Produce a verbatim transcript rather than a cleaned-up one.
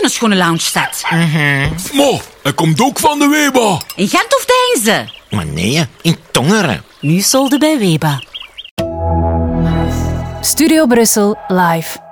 een schone lounge staat. Maar, hij komt ook van de Weba. In Gent of Deinze? Maar nee, in Tongeren. Nu solde bij Weba. Studio Brussel live.